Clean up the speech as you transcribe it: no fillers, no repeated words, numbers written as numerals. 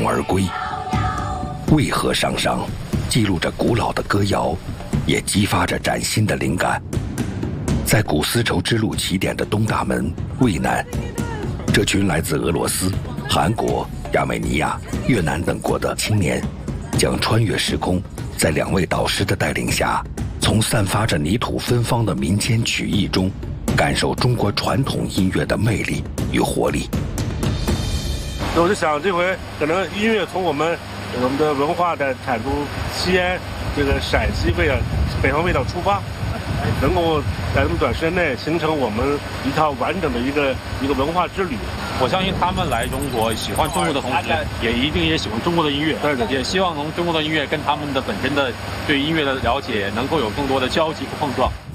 中而归。渭河上商记录着古老的歌谣，也激发着崭新的灵感。在古丝绸之路起点的东大门渭南，这群来自俄罗斯、韩国、亚美尼亚、越南等国的青年，将穿越时空，在2位导师的带领下，从散发着泥土芬芳的民间曲艺中，感受中国传统音乐的魅力与活力。 我就想，这回可能音乐从我们的文化的产出西安这个陕西北方味道出发，能够在这么短时间内形成我们一套完整的一个文化之旅。 我相信他们来中国喜欢中国的同时，也一定喜欢中国的音乐。 对， 也希望中国的音乐跟他们的本身的对音乐的了解能够有更多的交集和碰撞。